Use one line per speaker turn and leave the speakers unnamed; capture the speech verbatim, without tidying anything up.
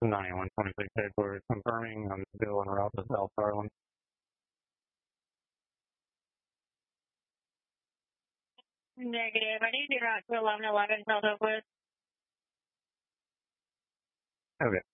ninety-one twenty-six headquarters confirming I'm still en route to South Garland.
Negative. I need to route to eleven eleven South Oakwood.
Okay.